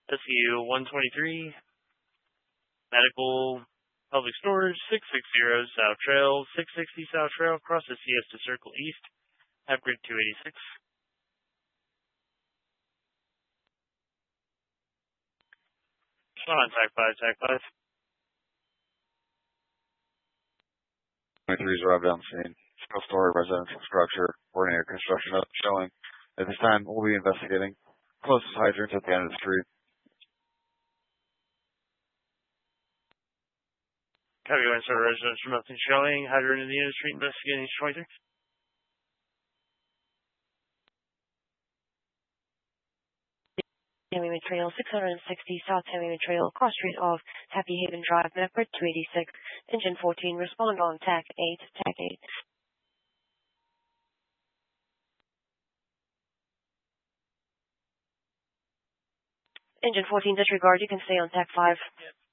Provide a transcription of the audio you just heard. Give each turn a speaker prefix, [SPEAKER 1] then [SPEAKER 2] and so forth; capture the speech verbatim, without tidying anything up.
[SPEAKER 1] S U one twenty-three, Medical Public Storage, six sixty South Trail, six sixty South Trail, cross the C S to Circle East, have grid two eighty-six. On Tag five, Tag five.
[SPEAKER 2] twenty-three is arrived on scene. Single-story residential structure, ordinary construction showing. At this time, we'll be investigating. Closest hydrant at the end of the street.
[SPEAKER 1] Copy, one star residential, nothing showing. Hydrant in the end of the street, investigating twenty-three.
[SPEAKER 3] Tammyman Trail, six sixty South Tammyman Trail, cross street of Happy Haven Drive, Mapford two eighty-six, engine fourteen, respond on T A C eight, T A C eight. Engine fourteen, disregard, you can stay on T A C five.